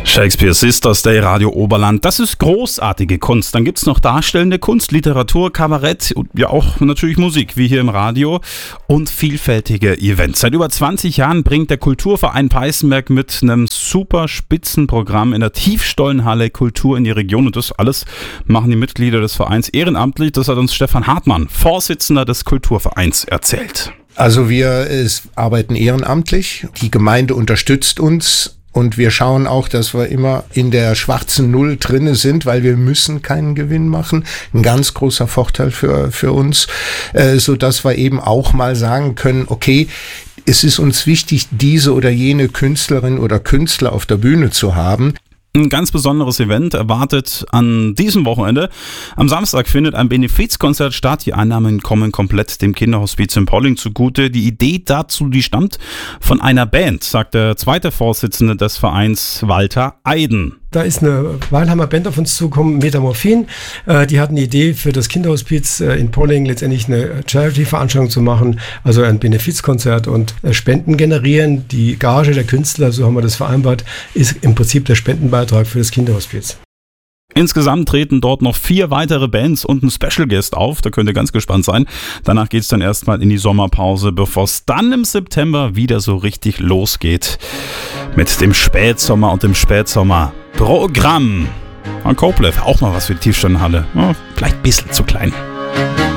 Shakespeare Sisters Day, Radio Oberland. Das ist großartige Kunst. Dann gibt's noch darstellende Kunst, Literatur, Kabarett und ja auch natürlich Musik, wie hier im Radio und vielfältige Events. Seit über 20 Jahren bringt der Kulturverein Peißenberg mit einem super Spitzenprogramm in der Tiefstollenhalle Kultur in die Region. Und das alles machen die Mitglieder des Vereins ehrenamtlich. Das hat uns Stefan Hartmann, Vorsitzender des Kulturvereins, erzählt. Also wir arbeiten ehrenamtlich. Die Gemeinde unterstützt uns. Und wir schauen auch, dass wir immer in der schwarzen Null drinne sind, weil wir müssen keinen Gewinn machen. Ein ganz großer Vorteil für uns, so dass wir eben auch mal sagen können, okay, es ist uns wichtig, diese oder jene Künstlerin oder Künstler auf der Bühne zu haben. Ein ganz besonderes Event erwartet an diesem Wochenende. Am Samstag findet ein Benefizkonzert statt. Die Einnahmen kommen komplett dem Kinderhospiz in Polling zugute. Die Idee dazu, die stammt von einer Band, sagt der zweite Vorsitzende des Vereins, Walter Eiden. Da ist eine Weilheimer Band auf uns zugekommen, Metamorphin. Die hatten die Idee, für das Kinderhospiz in Polling letztendlich eine Charity-Veranstaltung zu machen, also ein Benefizkonzert und Spenden generieren. Die Gage der Künstler, so haben wir das vereinbart, ist im Prinzip der Spendenbeitrag für das Kinderhospiz. Insgesamt treten dort noch 4 weitere Bands und ein Special Guest auf. Da könnt ihr ganz gespannt sein. Danach geht's dann erstmal in die Sommerpause, bevor es dann im September wieder so richtig losgeht mit dem Spätsommer und dem Spätsommerprogramm. An Koblenz auch mal was für die Tiefstollenhalle. Ja, vielleicht ein bisschen zu klein.